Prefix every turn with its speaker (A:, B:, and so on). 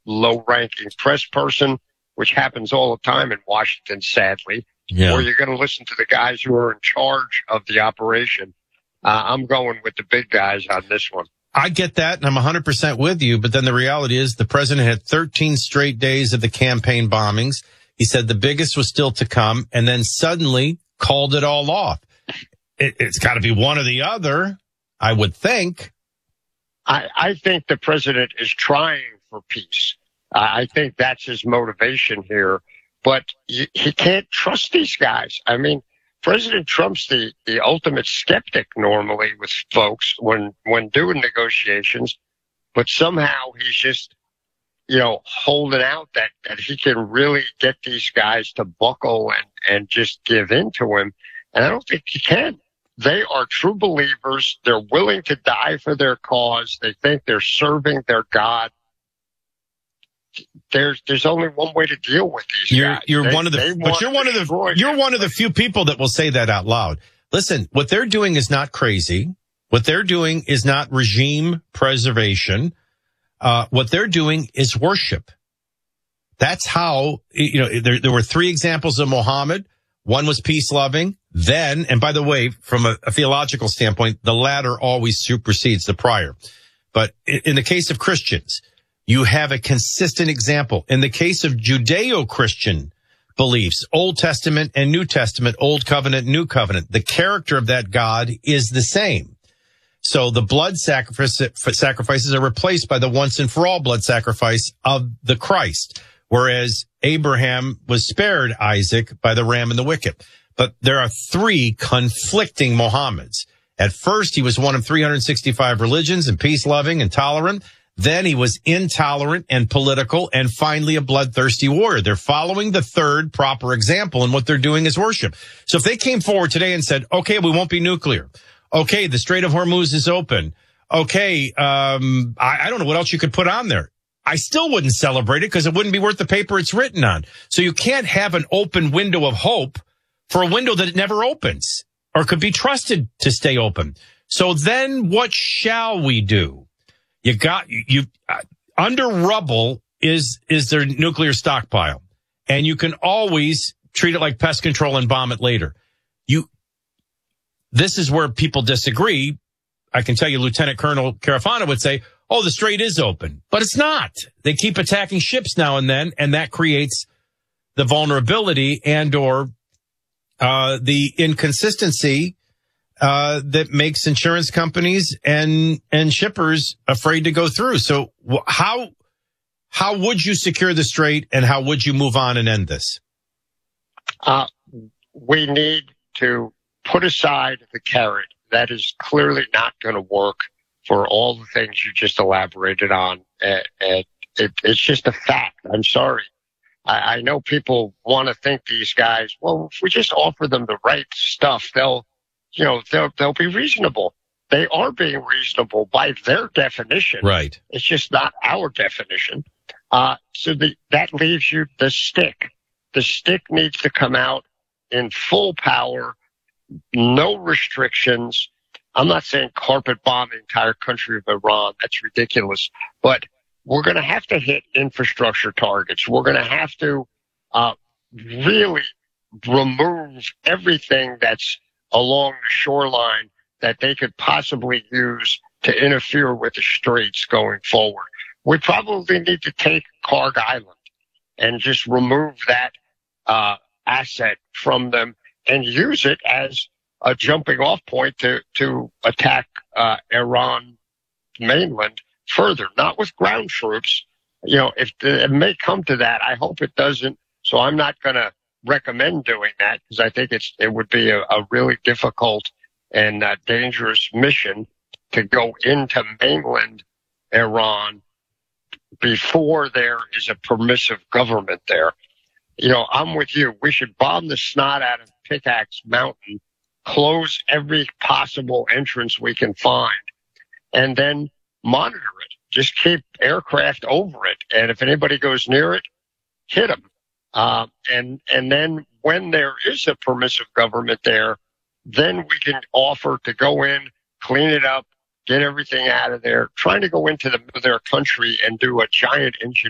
A: low-ranking press person, which happens all the time in Washington, sadly, or you're going to listen to the guys who are in charge of the operation. I'm going with the big guys on this one.
B: I get that, and I'm 100% with you, but then the reality is the president had 13 straight days of the campaign bombings. He said the biggest was still to come, and then suddenly called it all off. It's got to be one or the other, I would think.
A: I think the president is trying for peace. I think that's his motivation here, but he can't trust these guys. I mean, President Trump's the ultimate skeptic normally with folks when doing negotiations, but somehow he's just, holding out that he can really get these guys to buckle and just give in to him. And I don't think he can. They are true believers. They're willing to die for their cause. They think they're serving their God. There's only one way to deal with these guys.
B: You're one of the few people that will say that out loud. Listen, what they're doing is not crazy. What they're doing is not regime preservation. What they're doing is worship. That's how, there were three examples of Muhammad. One was peace loving. Then, and by the way, from a theological standpoint, the latter always supersedes the prior. But in the case of Christians, you have a consistent example. In the case of Judeo-Christian beliefs, Old Testament and New Testament, Old Covenant, New Covenant, the character of that God is the same. So the blood sacrifices are replaced by the once and for all blood sacrifice of the Christ, whereas Abraham was spared Isaac by the ram and the wicked. But there are three conflicting Mohammeds. At first, he was one of 365 religions and peace-loving and tolerant. Then he was intolerant and political, and finally a bloodthirsty warrior. They're following the third proper example, and what they're doing is worship. So if they came forward today and said, okay, we won't be nuclear. Okay, the Strait of Hormuz is open. Okay, I don't know what else you could put on there. I still wouldn't celebrate it because it wouldn't be worth the paper it's written on. So you can't have an open window of hope for a window that it never opens or could be trusted to stay open. So then what shall we do? Under rubble is their nuclear stockpile, and you can always treat it like pest control and bomb it later. This is where people disagree. I can tell you Lieutenant Colonel Carafano would say, oh, the strait is open, but it's not. They keep attacking ships now and then, and that creates the vulnerability and or the inconsistency that makes insurance companies and shippers afraid to go through. So how would you secure the strait, and how would you move on and end this?
A: We need to put aside the carrot. That is clearly not going to work for all the things you just elaborated on. It's just a fact. I'm sorry. I know people want to think these guys, well, if we just offer them the right stuff, they'll be reasonable. They are being reasonable by their definition.
B: Right.
A: It's just not our definition. So that leaves you the stick. The stick needs to come out in full power, no restrictions. I'm not saying carpet bomb the entire country of Iran. That's ridiculous. But we're going to have to hit infrastructure targets. We're going to have to really remove everything that's along the shoreline that they could possibly use to interfere with the straits going forward. We probably need to take Karg Island and just remove that asset from them and use it as a jumping off point to attack Iran mainland further, not with ground troops. If it may come to that, I hope it doesn't. So I'm not going to recommend doing that because I think it would be a really difficult and dangerous mission to go into mainland Iran before there is a permissive government there. I'm with you. We should bomb the snot out of Pickaxe Mountain, close every possible entrance we can find, and then monitor it. Just keep aircraft over it. And if anybody goes near it, hit them. And then when there is a permissive government there, then we can offer to go in, clean it up, get everything out of there. Trying to go into their country and do a giant engineering